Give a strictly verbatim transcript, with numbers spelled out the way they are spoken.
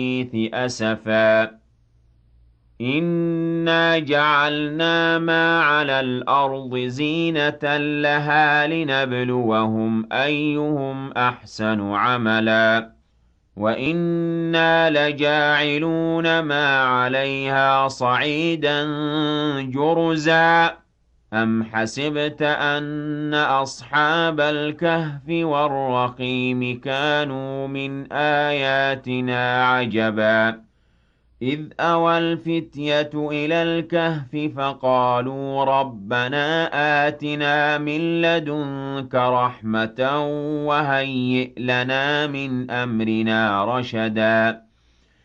أسفا إنا جعلنا ما على الأرض زينة لها لنبلوهم أيهم أحسن عملا وإنا لجاعلون ما عليها صعيدا جرزا أم حسبت أن أصحاب الكهف والرقيم كانوا من آياتنا عجبا إذ أوى الفتية إلى الكهف فقالوا ربنا آتنا من لدنك رحمة وهيئ لنا من أمرنا رشدا